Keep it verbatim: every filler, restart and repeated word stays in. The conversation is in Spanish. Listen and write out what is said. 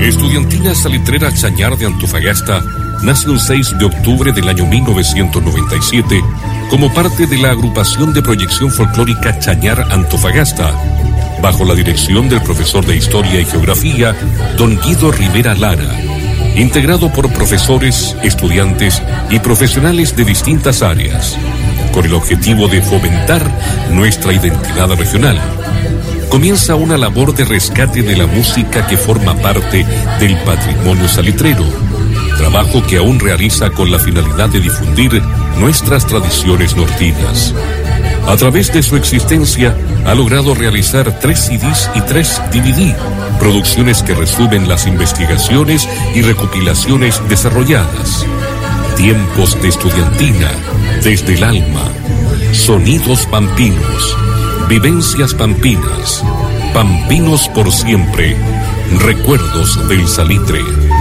Estudiantina Salitrera Chañar de Antofagasta nace el seis de octubre del año mil novecientos noventa y siete como parte de la agrupación de proyección folclórica Chañar Antofagasta, bajo la dirección del profesor de Historia y Geografía, don Guido Rivera Lara, integrado por profesores, estudiantes y profesionales de distintas áreas, con el objetivo de fomentar nuestra identidad regional. Comienza una labor de rescate de la música que forma parte del patrimonio salitrero, trabajo que aún realiza con la finalidad de difundir nuestras tradiciones nortinas. A través de su existencia, ha logrado realizar tres C Ds y tres D V D, producciones que resumen las investigaciones y recopilaciones desarrolladas. Tiempos de Estudiantina, Desde el Alma, Sonidos Pampinos, Vivencias Pampinas, Pampinos por Siempre, Recuerdos del Salitre.